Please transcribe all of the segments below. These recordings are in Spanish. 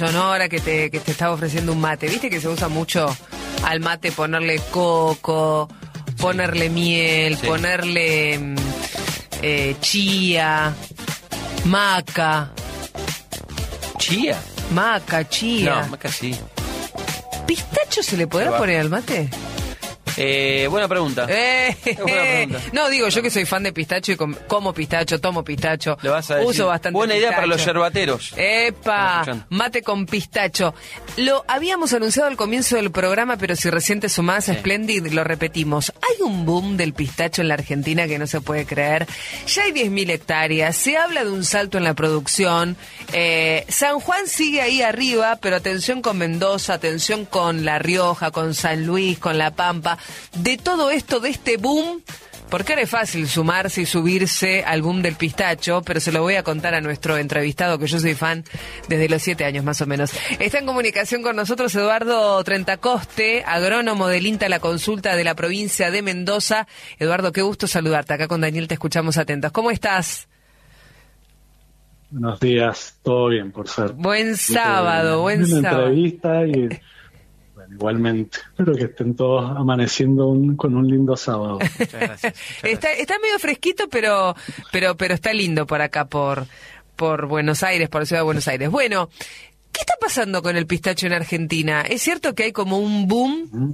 Sonora que te estaba ofreciendo un mate. ¿Viste que se usa mucho al mate ponerle coco, ponerle miel, Sí. ponerle chía, maca? ¿Chía? Maca, chía. No, maca sí. ¿Pistacho se le podrá poner al mate? Buena pregunta. Buena pregunta. No, digo, yo que soy fan de pistacho y como pistacho, tomo pistacho, Le vas a decir, uso bastante buena idea pistacho. para los yerbateros. ¡Epa! Mate con pistacho. Lo habíamos anunciado al comienzo del programa, pero si recién te sumás, Sí. Splendid, lo repetimos. Hay un boom del pistacho en la Argentina que no se puede creer. Ya hay 10.000 hectáreas, se habla de un salto en la producción. San Juan sigue ahí arriba, pero atención con Mendoza, atención con La Rioja, con San Luis, con La Pampa. De todo esto, de este boom, porque ahora es fácil sumarse y subirse al boom del pistacho, pero se lo voy a contar a nuestro entrevistado, que yo soy fan desde los 7 años más o menos. Está en comunicación con nosotros Eduardo Trentacoste, agrónomo del INTA La Consulta de la provincia de Mendoza. Eduardo, qué gusto saludarte. Acá con Daniel te escuchamos atentos. ¿Cómo estás? Buenos días, todo bien, por suerte. Buen sábado, buen Una sábado. entrevista y bueno, igualmente. Espero que estén todos amaneciendo con un lindo sábado. Muchas gracias. Está medio fresquito, pero está lindo por acá, por Buenos Aires, por la ciudad de Buenos Aires. Bueno, ¿qué está pasando con el pistacho en Argentina? ¿Es cierto que hay como un boom?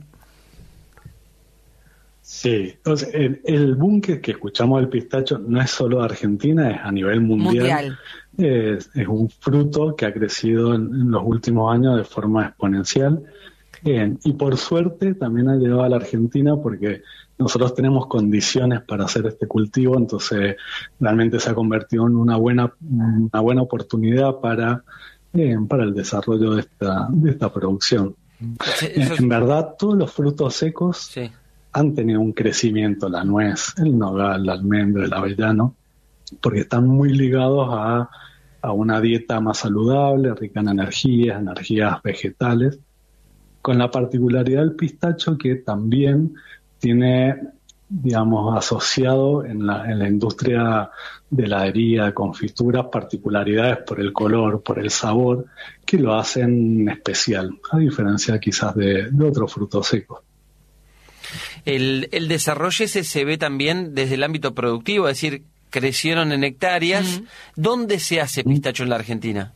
Sí, entonces el boom que escuchamos del pistacho no es solo de Argentina, es a nivel mundial. Es un fruto que ha crecido en los últimos años de forma exponencial. Y por suerte también ha llegado a la Argentina porque nosotros tenemos condiciones para hacer este cultivo, entonces realmente se ha convertido en una buena oportunidad para el desarrollo de esta producción. En verdad, todos los frutos secos Sí. han tenido un crecimiento, la nuez, el nogal, el almendro, el avellano, porque están muy ligados a una dieta más saludable, rica en energías vegetales, con la particularidad del pistacho que también tiene, digamos, asociado en la industria de heladería, de confituras, particularidades por el color, por el sabor, que lo hacen especial, a diferencia quizás de otros frutos secos. El desarrollo ese se ve también desde el ámbito productivo, es decir, crecieron en hectáreas. ¿Dónde se hace pistacho en la Argentina?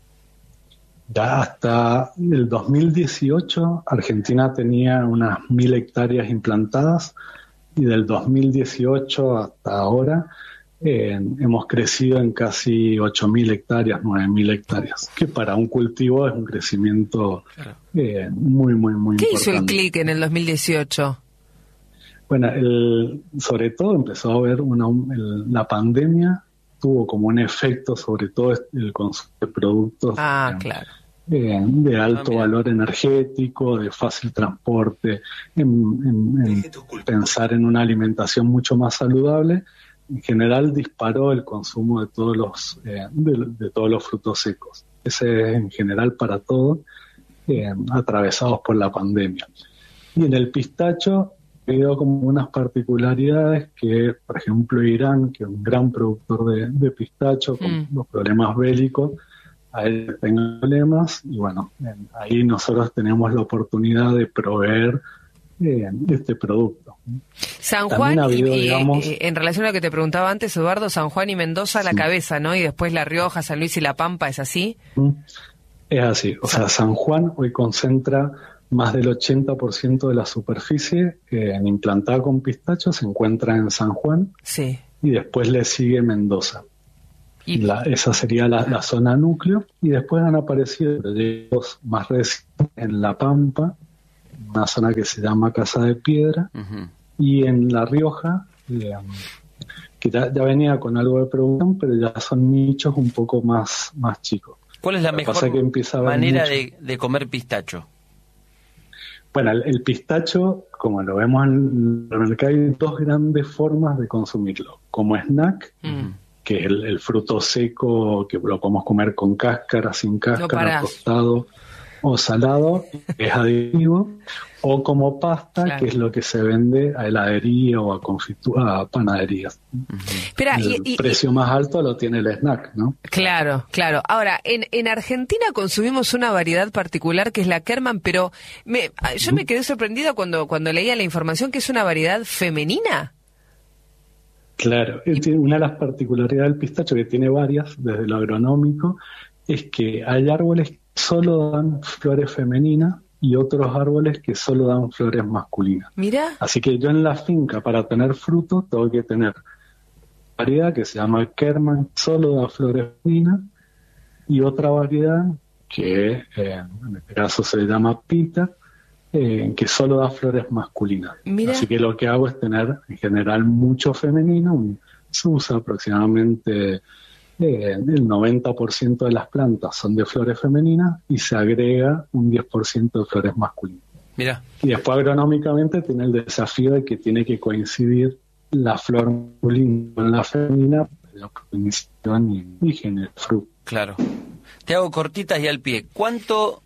Ya hasta el 2018 Argentina tenía unas 1.000 hectáreas implantadas y del 2018 hasta ahora hemos crecido en casi 8.000 hectáreas, 9.000 hectáreas, que para un cultivo es un crecimiento muy, muy, muy ¿Qué importante. hizo el clic en el 2018? Bueno, sobre todo empezó a haber la pandemia tuvo como un efecto sobre todo el consumo de productos Claro. De alto valor energético, de fácil transporte, en pensar en una alimentación mucho más saludable. En general disparó el consumo de todos los frutos secos. Ese es en general para todos, atravesados por la pandemia. Y en el pistacho veo como unas particularidades que, por ejemplo, Irán, que es un gran productor de pistacho, con los problemas bélicos, a él tenga problemas, y bueno, ahí nosotros tenemos la oportunidad de proveer este producto. San Juan, habido, digamos, en relación a lo que te preguntaba antes, Eduardo, San Juan y Mendoza a la cabeza, ¿no? Y después La Rioja, San Luis y La Pampa, ¿es así? Es así, o sea, San Juan hoy concentra más del 80% de la superficie implantada con pistacho se encuentra en San Juan, sí, y después le sigue Mendoza. Esa sería la zona núcleo, y después han aparecido proyectos más recientes en La Pampa, una zona que se llama Casa de Piedra, y en La Rioja, que ya venía con algo de producción, pero ya son nichos un poco más chicos. ¿Cuál es la mejor manera de comer pistacho? Bueno, el pistacho, como lo vemos en el mercado, hay dos grandes formas de consumirlo. Como snack, que es el fruto seco, que lo podemos comer con cáscara, sin cáscara, tostado. o salado, que es aditivo, o como pasta, claro, que es lo que se vende a heladería o a panaderías. Espera, El precio más alto lo tiene el snack, ¿no? Claro, claro. Ahora, en Argentina consumimos una variedad particular que es la Kerman, pero yo me quedé sorprendida cuando leía la información que es una variedad femenina. Claro, una de las particularidades del pistacho, que tiene varias, desde lo agronómico, es que hay árboles que solo dan flores femeninas y otros árboles que solo dan flores masculinas. Mira. Así que yo en la finca, para tener frutos, tengo que tener variedad que se llama Kerman, solo da flores femeninas, y otra variedad que en este caso se llama Pita, que solo da flores masculinas. Mira. Así que lo que hago es tener en general mucho femenino. Se usa aproximadamente el 90% de las plantas son de flores femeninas y se agrega un 10% de flores masculinas. Mira. Y después agronómicamente tiene el desafío de que tiene que coincidir la flor masculina con la femenina, la polinización y genera fruto. Claro. Te hago cortitas y al pie. ¿Cuánto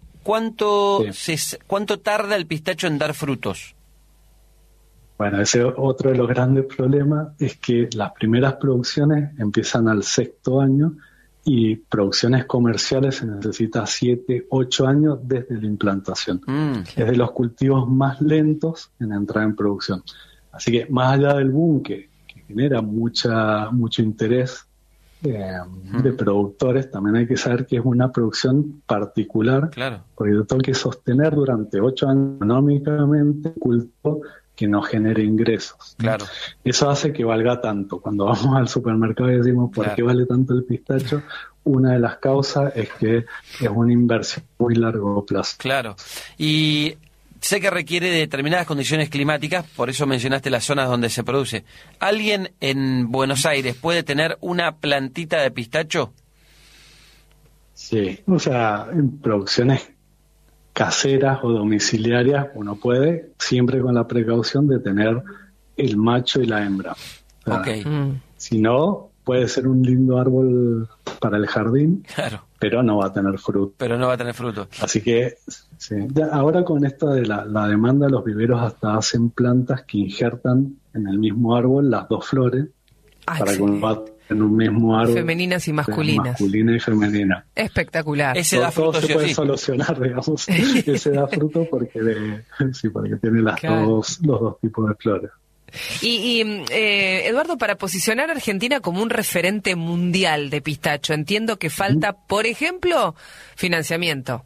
tarda el pistacho en dar frutos? Bueno, ese otro de los grandes problemas es que las primeras producciones empiezan al 6º año y producciones comerciales se necesita 7, 8 años desde la implantación. Es de los cultivos más lentos en entrar en producción. Así que más allá del boom que genera mucho interés de productores, también hay que saber que es una producción particular, claro, porque yo tengo que sostener durante 8 años económicamente un cultivo que no genere ingresos. Claro. Eso hace que valga tanto. Cuando vamos al supermercado y decimos ¿por qué vale tanto el pistacho? Una de las causas es que es una inversión a muy largo plazo. Claro. Y sé que requiere de determinadas condiciones climáticas, por eso mencionaste las zonas donde se produce. ¿Alguien en Buenos Aires puede tener una plantita de pistacho? Sí, o sea, en producciones caseras o domiciliarias uno puede, siempre con la precaución de tener el macho y la hembra. O sea, okay. Si no, puede ser un lindo árbol para el jardín, claro, pero no va a tener fruto. Así que sí. Ahora con esto de la demanda, los viveros hasta hacen plantas que injertan en el mismo árbol las dos flores. Para que uno va en un mismo árbol. Femeninas y masculinas. Masculina y femenina. Espectacular. Ese da fruto, todo se puede solucionar, digamos. Ese da fruto porque tiene los dos tipos de flores. Y Eduardo, para posicionar a Argentina como un referente mundial de pistacho, entiendo que falta, por ejemplo, financiamiento.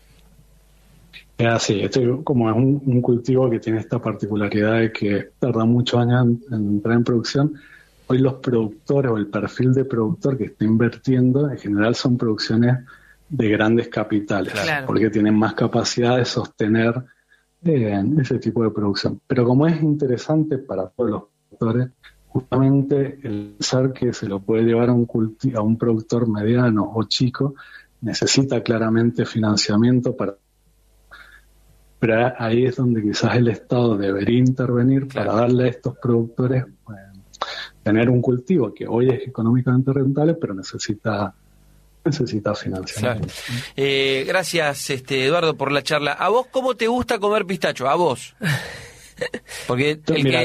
Sí, como es un cultivo que tiene esta particularidad de que tarda muchos años en entrar en producción. Hoy los productores o el perfil de productor que está invirtiendo en general son producciones de grandes capitales, claro, porque tienen más capacidad de sostener ese tipo de producción. Pero como es interesante para todos los productores, justamente el pensar que se lo puede llevar a un productor mediano o chico necesita claramente financiamiento pero ahí es donde quizás el Estado debería intervenir, claro, para darle a estos productores tener un cultivo que hoy es económicamente rentable, pero necesita financiamiento. Claro. Gracias, Eduardo, por la charla. ¿A vos cómo te gusta comer pistacho? A vos. Porque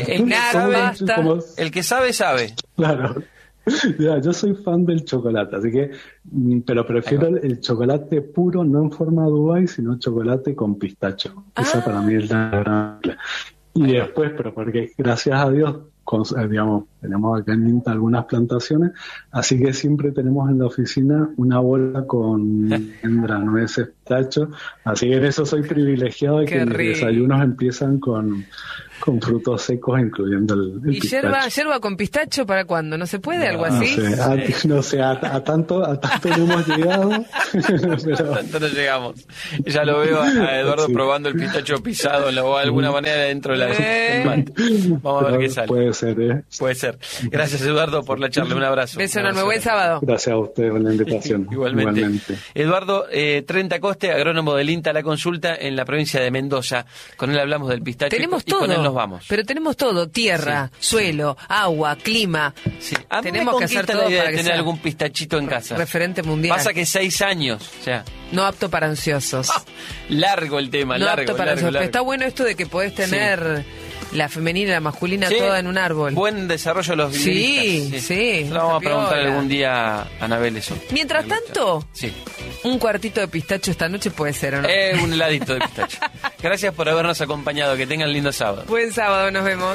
el que sabe, sabe. Claro. Mira, yo soy fan del chocolate, así que, pero prefiero el chocolate puro, no en forma de Dubái, sino chocolate con pistacho. Esa para mí es la gran. Y después, pero porque gracias a Dios, tenemos acá en INTA algunas plantaciones, así que siempre tenemos en la oficina una bola con almendra, nueces, pistacho, así que en eso soy privilegiado de que mis desayunos empiezan con frutos secos, incluyendo el ¿Y pistacho. yerba con pistacho para cuándo? ¿No se puede? ¿Algo así? No sé, a tanto no hemos llegado. Pero... tanto no llegamos. Ya lo veo a Eduardo probando el pistacho pisado o de alguna manera dentro del mate. Vamos a ver qué sale. Puede ser, Puede ser. Gracias, Eduardo, por la charla. Un abrazo. Beso enorme. Buen sábado. Gracias a usted por la invitación. Igualmente. Eduardo Trenta Coste, agrónomo del INTA La Consulta en la provincia de Mendoza. Con él hablamos del pistacho. Tenemos y con él todo. nos vamos. Pero tenemos todo, tierra, suelo, agua, clima. Sí. A mí Tenemos que hacer todo la idea para de que tener sea algún pistachito en casa. referente mundial. Pasa que 6 años, o sea... No apto para ansiosos. Largo el tema, no largo, apto para largo, ansiosos. largo. Pero está bueno esto de que podés tener la femenina y la masculina Sí, toda en un árbol. Buen desarrollo de los violinistas. Sí. Se lo vamos a preguntar piola. algún día a Anabel eso. Mientras tanto, Sí. un cuartito de pistacho esta noche puede ser, ¿o no? Un heladito de pistacho. Gracias por habernos acompañado. Que tengan lindo sábado. Buen sábado, nos vemos.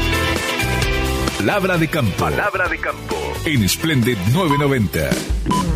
Palabra de campo. En Splendid 990.